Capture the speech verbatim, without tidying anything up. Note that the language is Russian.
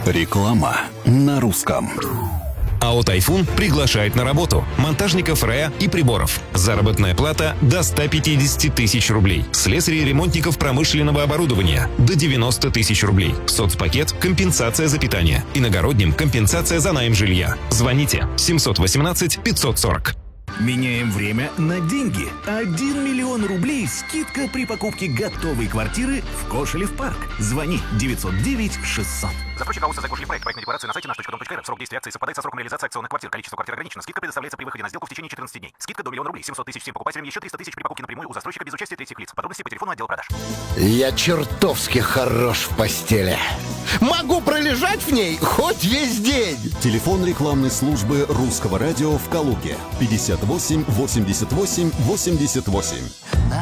Реклама на русском. АО «Тайфун» приглашает на работу монтажников РЭА и приборов. Заработная плата до ста пятидесяти тысяч рублей. Слесарей и ремонтников промышленного оборудования до девяноста тысяч рублей. Соцпакет – компенсация за питание. Иногородним – компенсация за найм жилья. Звоните семьсот восемнадцать пятьсот сорок. Меняем время на деньги. Один миллион рублей скидка при покупке готовой квартиры в Кошелев парк. Звони девятьсот девять шестьсот. Застройщик АО «СЗ Кошелев проект». Проектная декларация на сайте наш точка дом точка эр. Срок действия акции совпадает со сроком реализации акционных квартир. Количество квартир ограничено. Скидка предоставляется при выходе на сделку в течение четырнадцати дней. Скидка до миллиона рублей. семьсот тысяч всем покупателям. Еще триста тысяч при покупке напрямую у застройщика без участия третьих лиц. Подробности по телефону отдела продаж. Я чертовски хорош в постели. Могу пролежать в ней хоть весь день. Телефон рекламной службы Русского радио в Калуге. пятьдесят восемь восемьдесят восемь восемьдесят восемь.